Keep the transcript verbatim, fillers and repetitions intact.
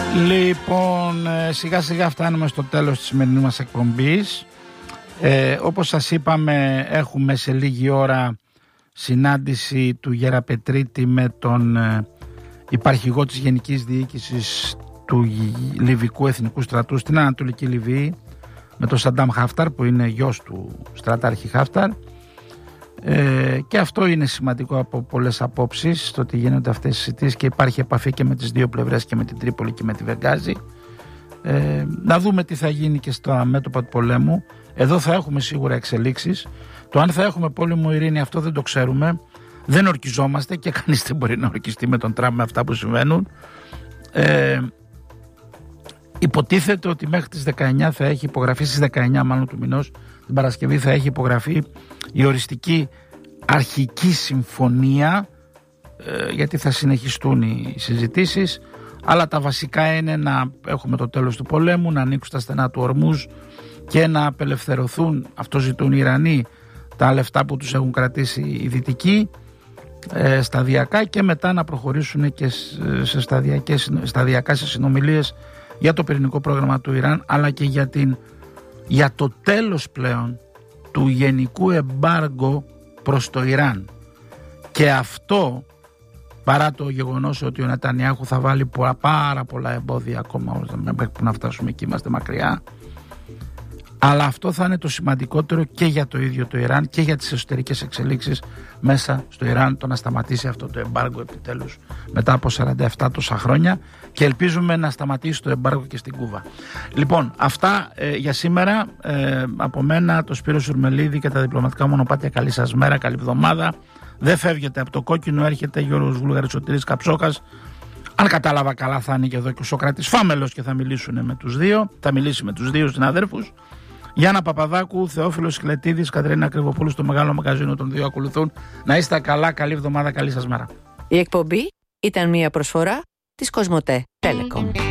Λοιπόν, σιγά σιγά φτάνουμε στο τέλος της σημερινής μας εκπομπής. Ε, όπως σας είπαμε, έχουμε σε λίγη ώρα συνάντηση του Γεραπετρίτη με τον ε, υπαρχηγό της Γενικής Διοίκησης του Λιβικού Εθνικού Στρατού στην Ανατολική Λιβύη, με τον Σαντάμ Χάφταρ, που είναι γιος του στρατάρχη Χάφταρ. Ε, και αυτό είναι σημαντικό από πολλές απόψεις, στο ότι γίνονται αυτές οι συζητήσεις και υπάρχει επαφή και με τις δύο πλευρές, και με την Τρίπολη και με τη Βενγκάζη. Ε, να δούμε τι θα γίνει και στα μέτωπα του πολέμου. Εδώ θα έχουμε σίγουρα εξελίξεις. Το αν θα έχουμε πόλεμο ειρήνη, αυτό δεν το ξέρουμε. Δεν ορκιζόμαστε και κανείς δεν μπορεί να ορκιστεί με τον Τραμπ με αυτά που συμβαίνουν. Ε, υποτίθεται ότι μέχρι τις δεκαεννιά θα έχει υπογραφεί, στις δεκαεννιά μάλλον του μηνός, την Παρασκευή θα έχει υπογραφεί η οριστική αρχική συμφωνία, ε, γιατί θα συνεχιστούν οι συζητήσεις, αλλά τα βασικά είναι να έχουμε το τέλος του πολέμου, να ανοίξουν τα στενά του Ορμούζ και να απελευθερωθούν, αυτό ζητούν οι Ιρανοί, τα λεφτά που τους έχουν κρατήσει οι Δυτικοί, ε, σταδιακά, και μετά να προχωρήσουν και σε σταδιακές, σταδιακά σε συνομιλίες για το πυρηνικό πρόγραμμα του Ιράν, αλλά και για, την, για το τέλος πλέον του γενικού εμπάργκο προς το Ιράν. Και αυτό, παρά το γεγονός ότι ο Νετανιάχου θα βάλει πολλά, πάρα πολλά εμπόδια ακόμα μέχρι που να φτάσουμε εκεί, είμαστε μακριά, αλλά αυτό θα είναι το σημαντικότερο και για το ίδιο το Ιράν και για τις εσωτερικές εξελίξεις μέσα στο Ιράν, το να σταματήσει αυτό το εμπάργκο επιτέλους μετά από σαράντα επτά τόσα χρόνια, και ελπίζουμε να σταματήσει το εμπάργκο και στην Κούβα. Λοιπόν, αυτά ε, για σήμερα. Ε, από μένα, το Σπύρο Σουρμελίδη και τα διπλωματικά μονοπάτια, καλή σας μέρα, καλή εβδομάδα. Δεν φεύγετε από το κόκκινο, έρχεται Γιώργος Βούλγαρης, Σωτήρης Καψόκας. Αν κατάλαβα καλά, θα είναι και εδώ και ο Σοκράτης Φάμελος και θα μιλήσουν με τους δύο. Θα μιλήσει με τους δύο συναδέρφους. Γιάννα Παπαδάκου, Θεόφιλος Σκλετίδης, Κατερίνα Κρυβοπούλου, στο μεγάλο μαγαζίνο των δύο ακολουθούν. Να είστε καλά, καλή εβδομάδα, καλή σας μέρα. Η εκπομπή ήταν μια προσφορά της Κοσμοτέ Telecom.